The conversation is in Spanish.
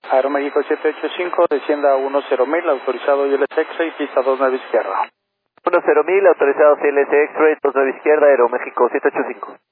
Aeroméxico 785, descienda a 10.000, autorizado ILS X-Ray, pista 29 izquierda. 10.000, autorizado CLS X-Ray, 29 izquierda, Aeroméxico 785.